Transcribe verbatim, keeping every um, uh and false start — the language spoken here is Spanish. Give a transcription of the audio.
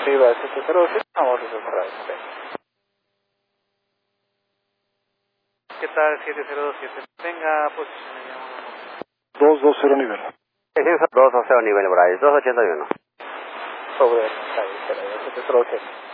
Viva siete cero siete, vamos a hacer para este. ¿Qué tal siete cero siete? Venga, pues... dos dos cero nivel. dos dos cero nivel, Bryce, dos ochenta y uno. Sobre, ahí, siete cero siete.